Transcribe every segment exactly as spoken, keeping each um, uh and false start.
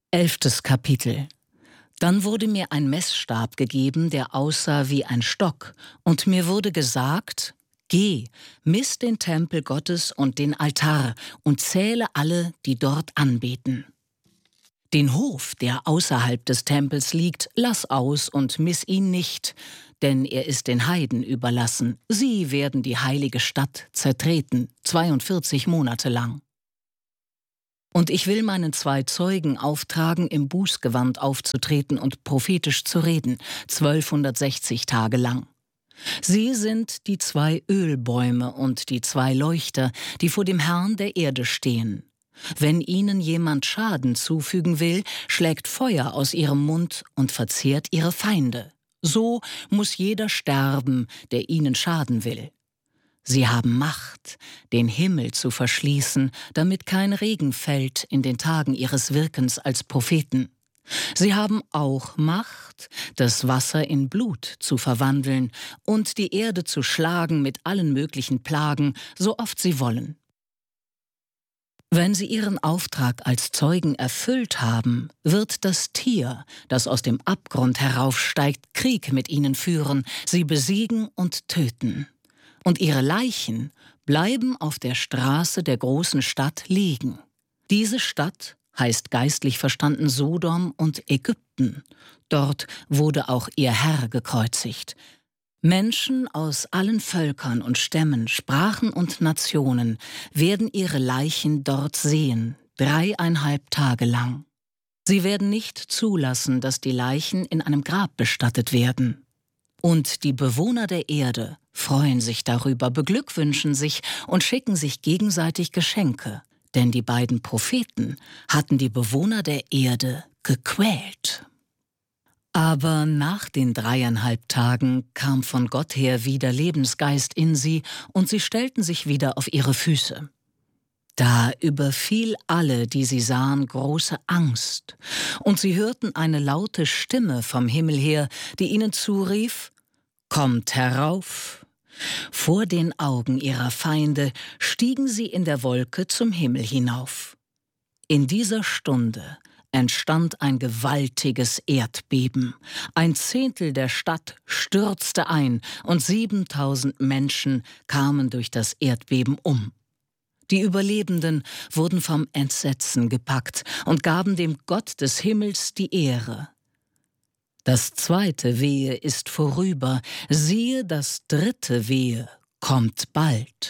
Elftes Kapitel. Dann wurde mir ein Messstab gegeben, der aussah wie ein Stock, und mir wurde gesagt: Geh, miss den Tempel Gottes und den Altar und zähle alle, die dort anbeten. Den Hof, der außerhalb des Tempels liegt, lass aus und miss ihn nicht, denn er ist den Heiden überlassen. Sie werden die heilige Stadt zertreten, zweiundvierzig Monate lang. Und ich will meinen zwei Zeugen auftragen, im Bußgewand aufzutreten und prophetisch zu reden, zwölfhundertsechzig Tage lang. Sie sind die zwei Ölbäume und die zwei Leuchter, die vor dem Herrn der Erde stehen. Wenn ihnen jemand Schaden zufügen will, schlägt Feuer aus ihrem Mund und verzehrt ihre Feinde. So muss jeder sterben, der ihnen schaden will. Sie haben Macht, den Himmel zu verschließen, damit kein Regen fällt in den Tagen ihres Wirkens als Propheten. Sie haben auch Macht, das Wasser in Blut zu verwandeln und die Erde zu schlagen mit allen möglichen Plagen, so oft sie wollen. Wenn sie ihren Auftrag als Zeugen erfüllt haben, wird das Tier, das aus dem Abgrund heraufsteigt, Krieg mit ihnen führen, sie besiegen und töten. Und ihre Leichen bleiben auf der Straße der großen Stadt liegen. Diese Stadt heißt geistlich verstanden Sodom und Ägypten. Dort wurde auch ihr Herr gekreuzigt. Menschen aus allen Völkern und Stämmen, Sprachen und Nationen werden ihre Leichen dort sehen, dreieinhalb Tage lang. Sie werden nicht zulassen, dass die Leichen in einem Grab bestattet werden. Und die Bewohner der Erde freuen sich darüber, beglückwünschen sich und schicken sich gegenseitig Geschenke, denn die beiden Propheten hatten die Bewohner der Erde gequält. Aber nach den dreieinhalb Tagen kam von Gott her wieder Lebensgeist in sie, und sie stellten sich wieder auf ihre Füße. Da überfiel alle, die sie sahen, große Angst, und sie hörten eine laute Stimme vom Himmel her, die ihnen zurief: Kommt herauf! Vor den Augen ihrer Feinde stiegen sie in der Wolke zum Himmel hinauf. In dieser Stunde entstand ein gewaltiges Erdbeben. Ein Zehntel der Stadt stürzte ein und siebentausend Menschen kamen durch das Erdbeben um. Die Überlebenden wurden vom Entsetzen gepackt und gaben dem Gott des Himmels die Ehre. Das zweite Wehe ist vorüber, siehe, das dritte Wehe kommt bald.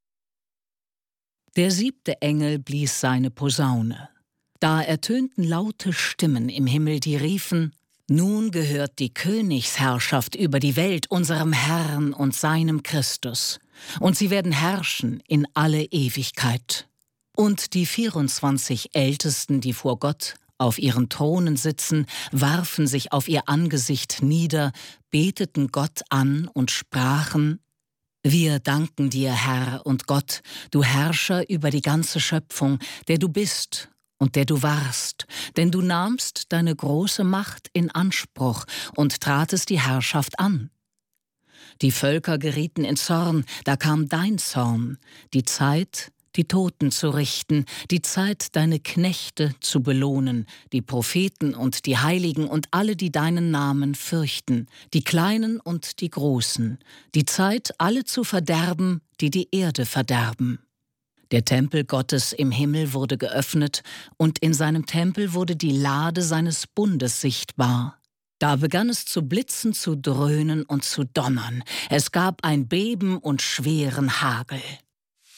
Der siebte Engel blies seine Posaune. Da ertönten laute Stimmen im Himmel, die riefen: Nun gehört die Königsherrschaft über die Welt unserem Herrn und seinem Christus, und sie werden herrschen in alle Ewigkeit. Und die vierundzwanzig Ältesten, die vor Gott auf ihren Thronen sitzen, warfen sich auf ihr Angesicht nieder, beteten Gott an und sprachen: Wir danken dir, Herr und Gott, du Herrscher über die ganze Schöpfung, der du bist und der du warst, denn du nahmst deine große Macht in Anspruch und tratest die Herrschaft an. Die Völker gerieten in Zorn, da kam dein Zorn, die Zeit, die Toten zu richten, die Zeit, deine Knechte zu belohnen, die Propheten und die Heiligen und alle, die deinen Namen fürchten, die Kleinen und die Großen, die Zeit, alle zu verderben, die die Erde verderben. Der Tempel Gottes im Himmel wurde geöffnet, und in seinem Tempel wurde die Lade seines Bundes sichtbar. Da begann es zu blitzen, zu dröhnen und zu donnern. Es gab ein Beben und schweren Hagel.